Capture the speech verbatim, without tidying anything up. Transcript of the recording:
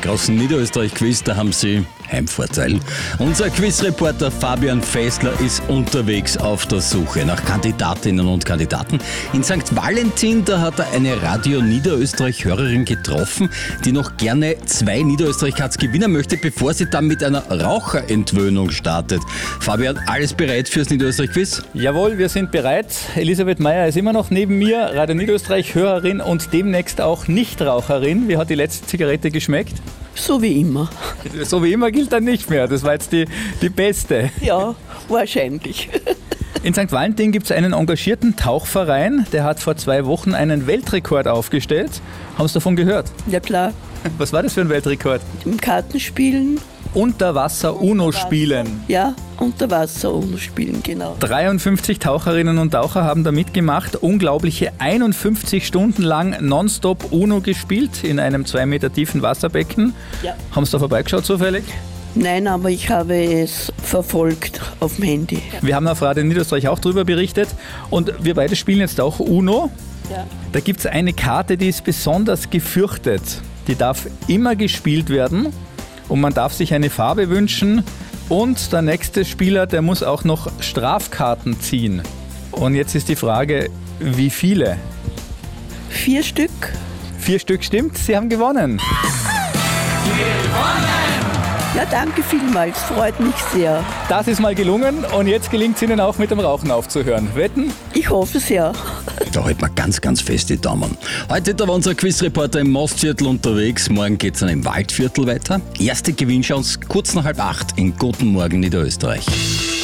großen Niederösterreich-Quiz, da haben Sie Heimvorteil. Unser Quizreporter Fabian Fessler ist unterwegs auf der Suche nach Kandidatinnen und Kandidaten. In Sankt Valentin, da hat er eine Radio Niederösterreich-Hörerin getroffen, die noch gerne zwei Niederösterreich-Cards gewinnen möchte, bevor sie dann mit einer Raucherentwöhnung startet. Fabian, alles bereit fürs Niederösterreich-Quiz? Jawohl, wir sind bereit. Elisabeth Meyer ist immer noch neben mir, Radio Niederösterreich-Hörerin und demnächst auch Nichtraucherin. Wie hat die letzte Zigarette geschmeckt? So wie immer. So wie immer gilt dann nicht mehr. Das war jetzt die, die beste. Ja, wahrscheinlich. In Sankt Valentin gibt es einen engagierten Tauchverein, der hat vor zwei Wochen einen Weltrekord aufgestellt. Haben Sie davon gehört? Ja klar. Was war das für ein Weltrekord? Im Kartenspielen. Unterwasser-Uno spielen. Ja, Unterwasser-Uno spielen, genau. dreiundfünfzig Taucherinnen und Taucher haben da mitgemacht. Unglaubliche einundfünfzig Stunden lang nonstop Uno gespielt in einem zwei Meter tiefen Wasserbecken. Ja. Haben Sie da vorbeigeschaut zufällig? Nein, aber ich habe es verfolgt auf dem Handy. Wir haben auf Radio Niederösterreich auch darüber berichtet und wir beide spielen jetzt auch Uno. Ja. Da gibt es eine Karte, die ist besonders gefürchtet. Die darf immer gespielt werden und man darf sich eine Farbe wünschen und der nächste Spieler, der muss auch noch Strafkarten ziehen. Und jetzt ist die Frage, wie viele? Vier Stück. Vier Stück stimmt, Sie haben gewonnen. Ja, danke vielmals, freut mich sehr. Das ist mal gelungen und jetzt gelingt es Ihnen auch mit dem Rauchen aufzuhören. Wetten? Ich hoffe es ja. Da halten wir ganz, ganz fest die Daumen. Heute da war unser Quizreporter im Mostviertel unterwegs. Morgen geht es dann im Waldviertel weiter. Erste Gewinnchance kurz nach halb acht in Guten Morgen Niederösterreich.